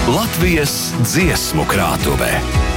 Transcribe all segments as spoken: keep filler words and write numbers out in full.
Latvijas dziesmu krātuvē.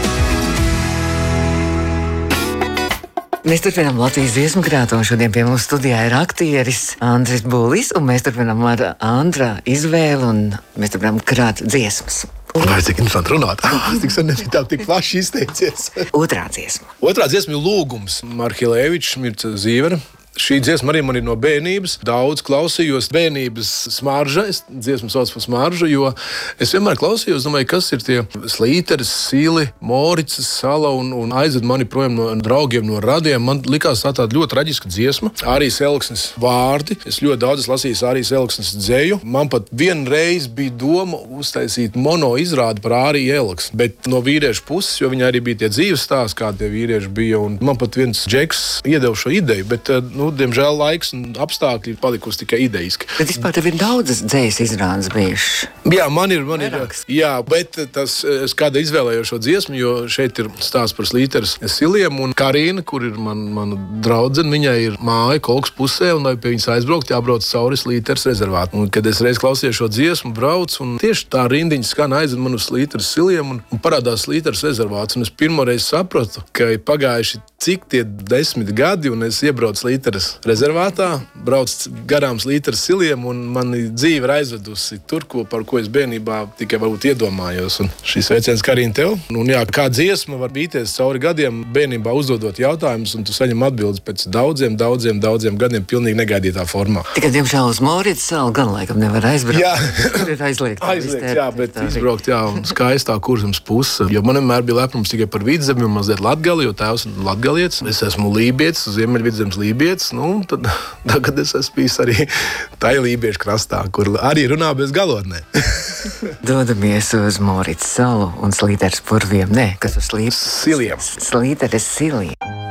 Mēs turpinām Latvijas dziesmu krātuvi. Šodien pie mums studijā ir aktieris Andris Bulis, un mēs turpinām ar Andra izvēli, un mēs turpinām krāt dziesmas. Vai cik interesanti runāt? Es tik sen nebiju tā tik plaši izteicies. Otrā dziesma. Otrā dziesma ir Lūgums. Marhilēvičs, Mirca Zīvera. Šī dziesma arī man ir no bērnības. Daudz klausījos bērnības smarža. Es dziesmu sauc par smaržu, jo es vienmēr klausījos, domāju, kas ir tie Slīteris, Sili, Moricas, Sala un, un aizved mani projām no draugiem, no radiem. Man likās tā tāda ļoti traģiska dziesma. Ārijas Elksnes vārdi. Es ļoti daudz lasīju Ārijas Elksnes dzeju. Man pat vienreiz bija doma uztaisīt mono izrādi par Āriju Elksni, bet no vīriešu puses, jo viņi arī bija tie dzīves stāsti, kā tie vīrieši bija. Un man pat viens džeks iedeva šo ideju, bet Nu, diemžēl laiks un apstākļi palikusi tikai idejiski. Bet vispār tev ir daudzas dzējas izrādes bijušas. Jā, man ir, man ir. Jā, bet tas, es kāda izvēlējos šo dziesmu, jo šeit ir stāsts par Slīteres Siliem un Karina, kur ir man, mana draudzene. Viņai ir māja Kolkas pusē, un lai pie viņas aizbraukt, jābrauc cauri Slīteres rezervātu. Un, kad es reiz klausījos šo dziesmu, braucu, un tieši tā rindiņa skan aizved man uz Slīteres Siliem, un, un parādās Slīteres rezervāts. Un es pirmoreiz sapratu, ka ir pagājuši cik tie desmit gadi, un es iebraucu Slīteres rezervātā, braucu garām Slīteres Siliem, un mani dzīve ir aizvedusi tur, ko, par ko es bērnībā tikai varbūt iedomājos. Un šis veiciens Karina tev. Un jā, kā dziesma var bīties cauri gadiem, bērnībā uzdodot jautājumus, un tu saņem atbildes pēc daudziem, daudziem, daudziem gadiem pilnīgi negaidītā formā. Tikai, diemžēl, uz Moricas salu gan laikam nevar aizbraukt. Jā, tur ir aizliegt. Aizliegt, jā, bet izbraukt, jā, un skaistā Kurzzemes puse. Jo man vienmēr bija lepnums tikai par Vidzemi un mazliet Latgali, jo tēvs ir latgalietis. Es esmu lībietis, Ziemeļvidzemes lībietis, nu, tad tagad es esmu bijis arī tai lībiešu krastā, kur arī runā bez galotnē. Dodamies uz Moricas salu un Slīteres purviem. Nē, kas uz Slīteres? Siliem. Slīteres Siliem.